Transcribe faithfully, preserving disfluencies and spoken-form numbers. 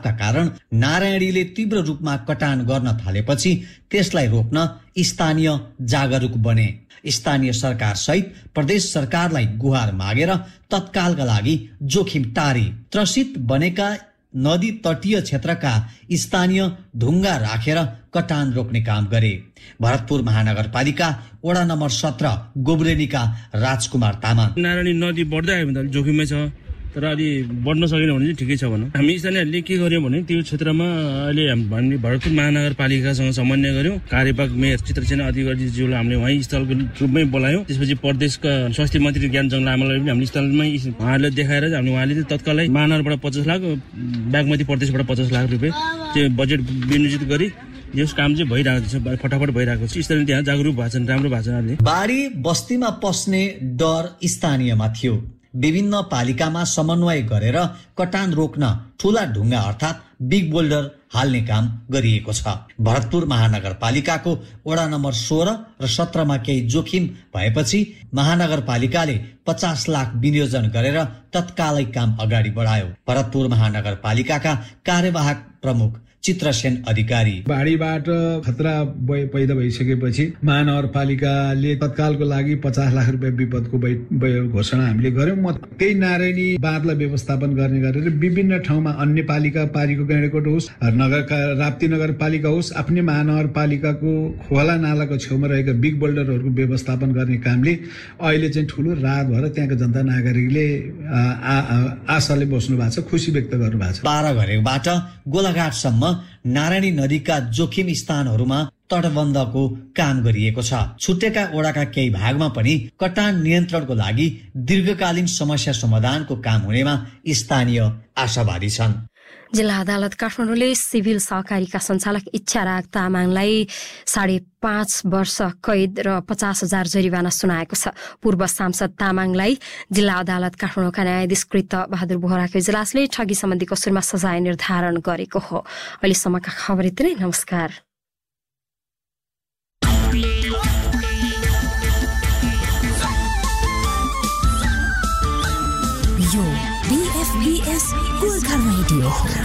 अभावका कारण नारायणीले तीव्र रूपमा कटान गर्न थालेपछि त्यसलाई रोक्न स्थानीय जागरुक बने। स्थानीय सरकार सहित प्रदेश सरकारलाई गुहार मागेर तत्कालका लागि जोखिम टारे। त्रसित बनेका नदी तटीय क्षेत्रका स्थानीय ढुङ्गा राखेर कटान रोक्ने काम गरे। भरतपुर महानगरपालिका वडा नम्बर सत्र गोब्रेनीका राजकुमार तामाङ, नारायणी नदी बढ्दै आयो भने त जोखिमै छ, तर अलि बढ्न सकेन भने चाहिँ ठिकै छ भनौँ। हामी स्थानीयहरूले के गर्यौँ भने त्यो क्षेत्रमा अहिले हामीले भरतपुर महानगरपालिकासँग समन्वय गर्यौँ। कार्यपालक मेयर चित्रसेन अधिकारीज्यूलाई हामीले वहीँ स्थलको रूपमै बोलायौँ। त्यसपछि प्रदेशका स्वास्थ्य मन्त्री ज्ञानचन्द्र लामालाई पनि हामीले स्थलमै उहाँहरूले देखाएर हामीले उहाँले तत्कालै महानगरबाट पचास लाख बागमती प्रदेशबाट पचास लाख रुपियाँ त्यो बजेट विनियोजित गरी यस काम चाहिँ भइरहेको छ, फटाफट भइरहेको छ। स्थानीय त्यहाँ जागरुक भएको छन्, राम्रो भएको छ। बाढी बस्तीमा पस्ने डर स्थानीयमा थियो। विभिन्न पालिकामा समन्वय गरेर कटान रोक्न ठूला ढुङ्गा अर्थात् बिग बोल्डर हाल्ने काम गरिएको छ। भरतपुर महानगरपालिकाको वडा नम्बर सोह्र र सत्रमा केही जोखिम भएपछि महानगरपालिकाले पचास लाख विनियोजन गरेर तत्कालै काम अगाडि बढायो। भरतपुर महानगरपालिकाका कार्यवाहक प्रमुख चित्रसेन अधिकारी, बाढीबाट खतरा पैदा भइसकेपछि महानगरपालिकाले तत्कालको लागि पचास लाख रुपियाँ विपदको घोषणा हामीले गर्यौं। म त्यही नारायणी बाँधलाई व्यवस्थापन गर्ने गरेर विभिन्न ठाउँमा अन्य पालिका पारीको गैँडाकोट होस्, नगरका राप्ती नगरपालिका होस्, आफ्नै महानगरपालिकाको खोला नालाको छेउमा रहेका बिग बोल्डरहरूको व्यवस्थापन गर्ने कामले अहिले चाहिँ ठुलो राहत भएर त्यहाँका जनता नागरिकले आशाले बस्नु भएको छ, खुसी व्यक्त गर्नु भएको छ। बाह्र घरेबाट गोलाघाटसम्म नारायणी नदीका जोखिम स्थानहरूमा तटबन्धको काम गरिएको छ। छुटेका ओडाका केही भागमा पनि कटान नियन्त्रणको लागि दीर्घकालीन समस्या समाधानको काम हुनेमा स्थानीय आशावादी छन्। जिल्ला अदालत काठमाडौँले सिभिल सहकारीका सञ्चालक इच्छाराग तामाङलाई साढे पाँच वर्ष कैद र पचास हजार जरिवाना सुनाएको छ। पूर्व सांसद तामाङलाई जिल्ला अदालत काठमाडौँका न्यायाधीश कृत बहादुर बोहराको इजलासले ठगी सम्बन्धी कसुरमा सजाय निर्धारण गरेको हो। अहिलेसम्मका खबर यति नै। नमस्कार। यो बीएफबीएस गोर्खा रेडियो हो।